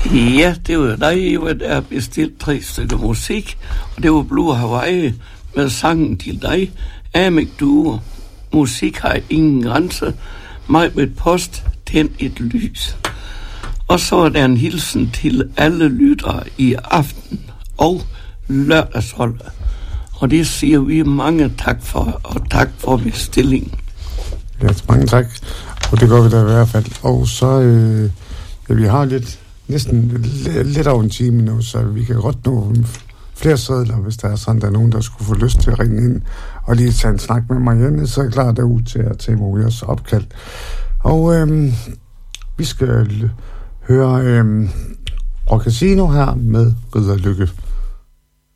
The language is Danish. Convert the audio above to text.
Ja, det var dig, der bestilte 3 stykker musik, og det var Blue Hawaii med sangen til dig. Amik Duo. Musik har ingen grænse. Mig med post, tænd et lys. Og så er der en hilsen til alle lyttere i aften og lørdagsholdet. Og det siger vi mange tak for, og tak for bestillingen. Ja, mange tak. Og det gør vi da i hvert fald. Og så, vi har næsten lidt over en time nu, så vi kan godt nå flere sædler, hvis der er sådan, der er nogen, der skulle få lyst til at ringe ind og lige tage en snak med Marianne, så er jeg klar derud til at tage imod jeres opkald. Og vi skal høre Rock Casino her med Ridder Lykke.